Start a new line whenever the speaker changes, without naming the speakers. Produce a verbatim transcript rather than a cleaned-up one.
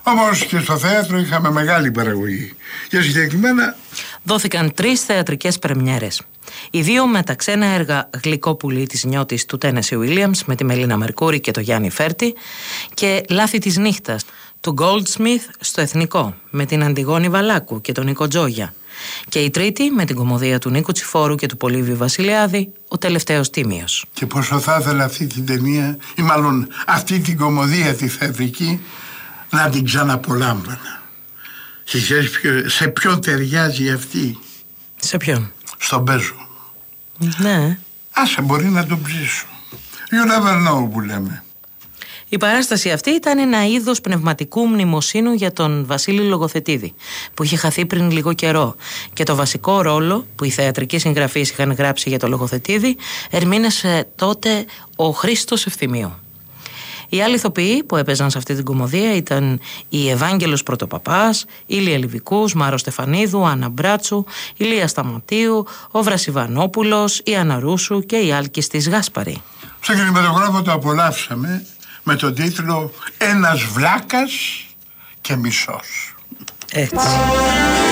Όμως και στο θέατρο είχαμε μεγάλη παραγωγή. Και συγκεκριμένα
δόθηκαν τρεις θεατρικές πρεμιέρες. Οι δύο με τα ξένα έργα Γλυκόπουλη της Νιώτης του Τένεσι Ουίλιαμς με τη Μελίνα Μερκούρη και το Γιάννη Φέρτη και Λάθη της Νύχτας του Goldsmith στο Εθνικό με την Αντιγόνη Βαλάκου και τον Νίκο Τζόγια. Και η τρίτη με την κωμωδία του Νίκου Τσιφόρου και του Πολύβιου Βασιλιάδη, Ο Τελευταίος Τίμιος.
Και πόσο θα ήθελα αυτή την ταινία, ή μάλλον αυτή την κωμωδία τη θεατρική, να την ξαναπολάμβανα. Και ξέρεις ποιο, σε ποιον ταιριάζει αυτή?
Σε ποιον?
Στον Μπέζο.
Ναι.
Άσε, μπορεί να τον ψήσω. You never know που λέμε.
Η παράσταση αυτή ήταν ένα είδος πνευματικού μνημοσύνου για τον Βασίλη Λογοθετίδη, που είχε χαθεί πριν λίγο καιρό, και το βασικό ρόλο που οι θεατρικοί συγγραφείς είχαν γράψει για το Λογοθετίδη ερμήνευσε τότε ο Χρήστος Ευθυμίου. Οι άλλοι ηθοποιοί που έπαιζαν σε αυτή την κωμωδία ήταν η Ευάγγελος Πρωτοπαπάς, Ήλια Λιβικούς, Μάρο Στεφανίδου, Άννα Μπράτσου, Ηλία Σταματίου, ο Βρασιβανόπουλος, η Άννα Ρούσου και η Άλκης της Γάσπαρη.
Στο κινηματογράφο το απολαύσαμε με τον τίτλο «Ένας βλάκας και μισός».
Έτσι.